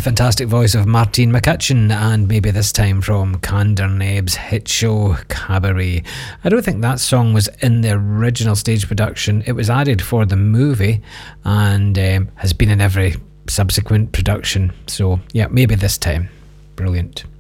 fantastic voice of Martine McCutcheon, and maybe this time from Candor Neb's hit show Cabaret. I don't think that song was in the original stage production. It was added for the movie and has been in every subsequent production. So yeah, maybe this time. Brilliant.